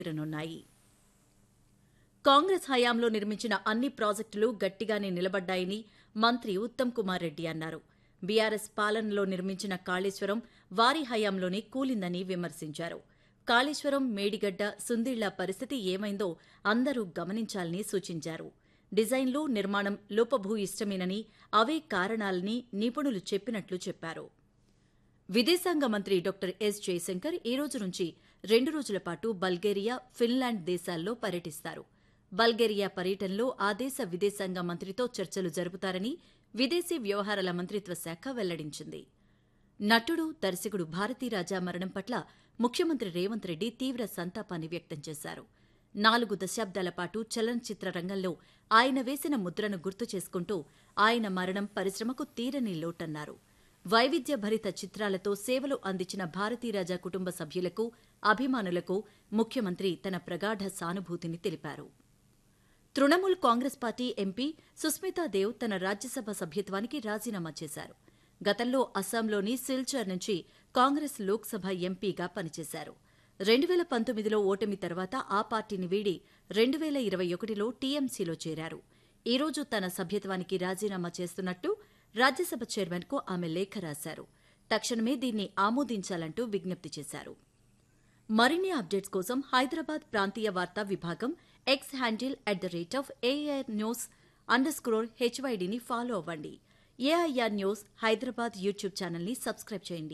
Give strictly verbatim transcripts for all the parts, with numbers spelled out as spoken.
చేరనున్నాయి. కాంగ్రెస్ హయాంలో నిర్మించిన అన్ని ప్రాజెక్టులు గట్టిగానే నిలబడ్డాయని మంత్రి ఉత్తమ్ కుమార్ రెడ్డి అన్నారు. బీఆర్ఎస్ పాలనలో నిర్మించిన కాళేశ్వరం వారి హయాంలోనే కూలిందని విమర్శించారు. కాళేశ్వరం, మేడిగడ్డ, సుందిళ్ల పరిస్థితి ఏమైందో అందరూ గమనించాలని సూచించారు. డిజైన్లు, నిర్మాణం లోపభూయిష్టమేనని, అవే కారణాలని నిపుణులు చెప్పినట్లు చెప్పారు. విదేశాంగ మంత్రి డాక్టర్ ఎస్ జయశంకర్ ఈ రోజు నుంచి రెండు రోజుల పాటు బల్గేరియా, ఫిన్లాండ్ దేశాల్లో పర్యటిస్తారు. బల్గేరియా పర్యటనలో ఆ దేశ విదేశాంగ మంత్రితో చర్చలు జరుపుతారని విదేశీ వ్యవహారాల మంత్రిత్వ శాఖ వెల్లడించింది. నటుడు, దర్శకుడు భారతీరాజా మరణం పట్ల ముఖ్యమంత్రి రేవంత్ రెడ్డి తీవ్ర సంతాపాన్ని వ్యక్తం చేశారు. నాలుగు దశాబ్దాల పాటు చలనచిత్ర రంగంలో ఆయన వేసిన ముద్రను గుర్తు చేసుకుంటూ ఆయన మరణం పరిశ్రమకు తీరని లోటన్నారు. వైవిధ్యభరిత చిత్రాలతో సేవలు అందించిన భారతీరాజా కుటుంబ సభ్యులకు, అభిమానులకు ముఖ్యమంత్రి తన ప్రగాఢ సానుభూతిని తెలిపారు. తృణమూల్ కాంగ్రెస్ పార్టీ ఎంపీ సుస్మితాదేవ్ తన రాజ్యసభ సభ్యత్వానికి రాజీనామా చేశారు. గతంలో అస్సాంలోని సిల్చార్ నుంచి కాంగ్రెస్ లోక్సభ ఎంపీగా పనిచేశారు. రెండు వేల పంతొమ్మిదిలో ఓటమి తర్వాత ఆ పార్టీని వీడి రెండు వేల ఇరవై ఒకటిలో టీఎంసీలో చేరారు. ఈ రోజు తన సభ్యత్వానికి రాజీనామా చేస్తున్నట్టు రాజ్యసభ చైర్మన్కు ఆమె లేఖ రాశారు. తక్షణమే దీన్ని ఆమోదించాలంటూ విజ్ఞప్తి చేశారు. మరిన్ని అప్డేట్స్ కోసం హైదరాబాద్ ప్రాంతీయ వార్తా విభాగం X handle at the rate of AIR news under స్క్రోర్ హెచ్వైడీని follow అవ్వండి. ఏఐఆర్ న్యూస్ హైదరాబాద్ యూట్యూబ్ ఛానల్ని సబ్స్క్రైబ్ చేయండి.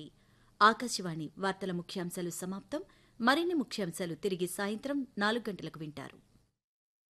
ఆకాశవాణి వార్తల ముఖ్యాంశాలు సమాప్తం. మరిన్ని ముఖ్యాంశాలు తిరిగి సాయంత్రం నాలుగు గంటలకు వింటారు.